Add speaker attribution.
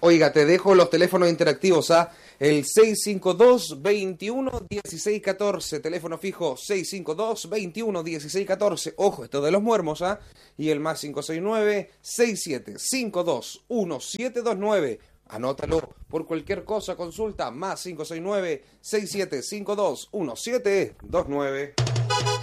Speaker 1: Oiga, te dejo los teléfonos interactivos, el 652-21-1614, teléfono fijo 652-21-1614, ojo, esto de los muermos, y el más 569-6752-1729. Anótalo por cualquier cosa, consulta, más 569-6752-1729.